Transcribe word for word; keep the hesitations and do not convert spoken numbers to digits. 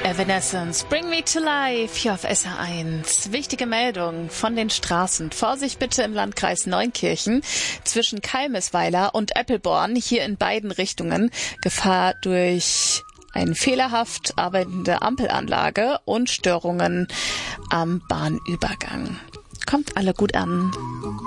Evanescence, Bring Me to Life, hier auf S R eins. Wichtige Meldung von den Straßen. Vorsicht bitte im Landkreis Neunkirchen zwischen Kalmisweiler und Eppelborn, hier in beiden Richtungen. Gefahr durch eine fehlerhaft arbeitende Ampelanlage und Störungen am Bahnübergang. Kommt alle gut an.